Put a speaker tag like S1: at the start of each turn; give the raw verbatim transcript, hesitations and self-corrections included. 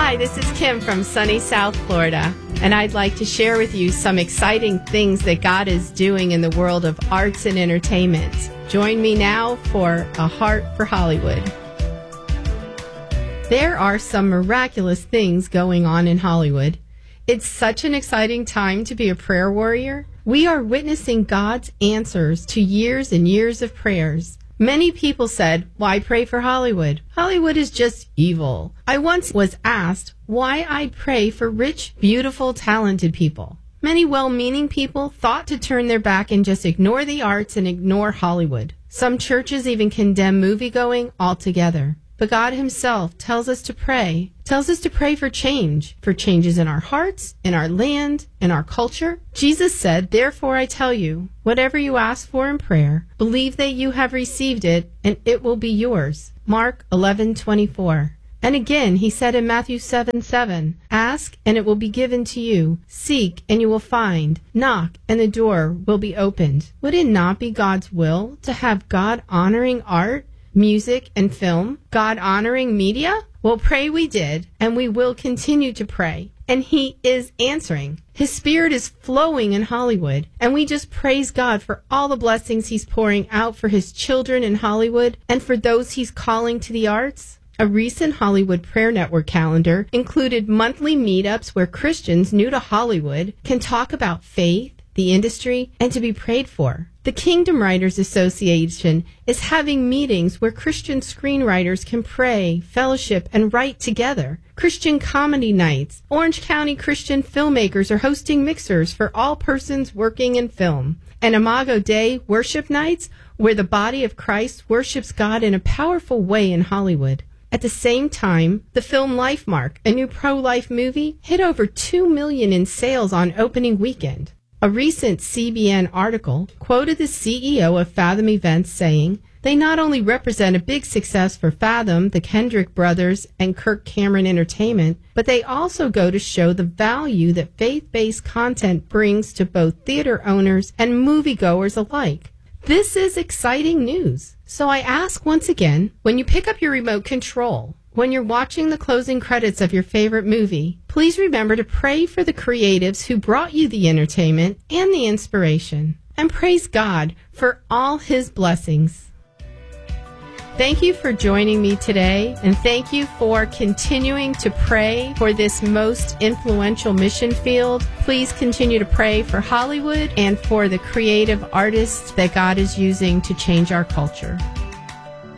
S1: Hi, this is Kim from sunny South Florida, and I'd like to share with you some exciting things that God is doing in the world of arts and entertainment. Join me now for A Heart for Hollywood. There are some miraculous things going on in Hollywood. It's such an exciting time to be a prayer warrior. We are witnessing God's answers to years and years of prayers. Many people said, why pray for Hollywood? Hollywood is just evil. I once was asked why I'd pray for rich, beautiful, talented people. Many well-meaning people thought to turn their back and just ignore the arts and ignore Hollywood. Some churches even condemn movie-going altogether. But God himself tells us to pray, tells us to pray for change, for changes in our hearts, in our land, in our culture. Jesus said, therefore I tell you, whatever you ask for in prayer, believe that you have received it, and it will be yours. Mark eleven twenty-four. And again, he said in Matthew seven seven, ask, and it will be given to you. Seek, and you will find. Knock, and the door will be opened. Would it not be God's will to have God-honoring art, music, and film, God-honoring media? Well, pray we did, and we will continue to pray. And he is answering. His spirit is flowing in Hollywood, and we just praise God for all the blessings he's pouring out for his children in Hollywood and for those he's calling to the arts. A recent Hollywood Prayer Network calendar included monthly meetups where Christians new to Hollywood can talk about faith, the industry, and to be prayed for. The Kingdom Writers Association is having meetings where Christian screenwriters can pray, fellowship, and write together. Christian comedy nights. Orange County Christian filmmakers are hosting mixers for all persons working in film. And Imago Dei worship nights where the body of Christ worships God in a powerful way in Hollywood. At the same time, the film Lifemark, a new pro-life movie, hit over two million dollars in sales on opening weekend. A recent C B N article quoted the C E O of Fathom Events saying, they not only represent a big success for Fathom, the Kendrick brothers, and Kirk Cameron Entertainment, but they also go to show the value that faith-based content brings to both theater owners and moviegoers alike. This is exciting news. So I ask once again, when you pick up your remote control, when you're watching the closing credits of your favorite movie, please remember to pray for the creatives who brought you the entertainment and the inspiration. And praise God for all his blessings. Thank you for joining me today, and thank you for continuing to pray for this most influential mission field. Please continue to pray for Hollywood and for the creative artists that God is using to change our culture.